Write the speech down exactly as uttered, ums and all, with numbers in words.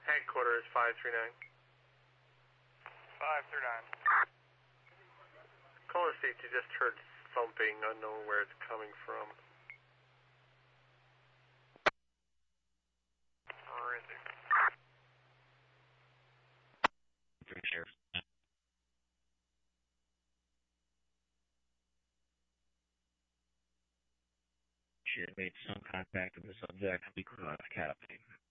Headquarters five three nine. five three nine. Caller safety just heard thumping, unknown where it's coming from. Forensic. Three sheriff. She had made some contact with the subject because of capping.